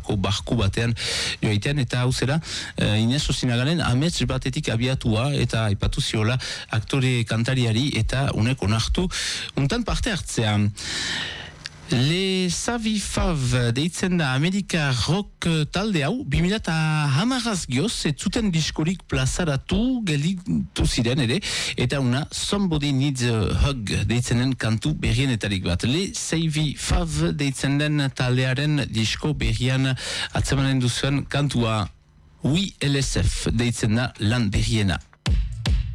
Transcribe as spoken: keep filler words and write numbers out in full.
olako barku batean joaitean, eta hau zera uh, Ines Osinagaren amets batetik abiatua, eta aipatu ziola aktore kantariari eta unek onartu untan parte hartzea. Les Savifav deitzen da Amerika rock talde hau, bi mila hamaraz gioz, ez zuten diskorik plazaratu gelditu ziren ere, eta una Somebody Needs a Hug deitzen den kantu berrienetarik bat. Les Savifav deitzen den taldearen disko berrian atzemanen duzuen kantua We L S F deitzen da lan berriena.